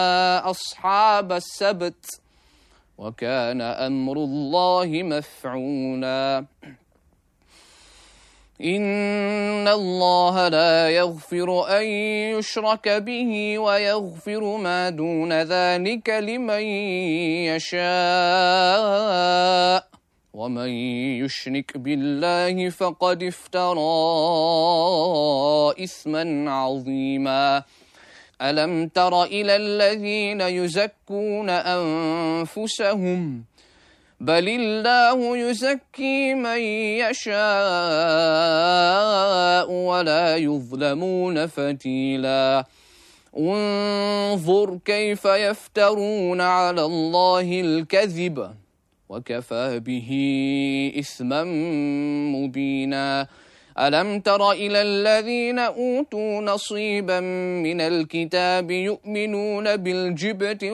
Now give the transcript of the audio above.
أصحاب السبت وكان أمر الله مفعولا إن الله لا يغفر أن يشرك به ويغفر ما دون ذلك لمن يشاء ومن يشرك بالله فقد افترى إثما عظيما ألم تر إلى الذين يزكون أنفسهم بل الله يزكي من يشاء ولا يظلمون فتيلا انظر كيف يفترون على الله الكذب وكفى به إثما مبينا ألم تر إلى الذين أوتوا نصيبا من الكتاب يؤمنون بالجبت